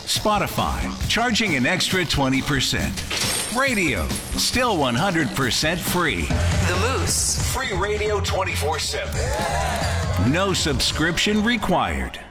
Spotify, charging an extra 20%. Radio, still 100% free. The Moose. Free radio 24/7. No subscription required.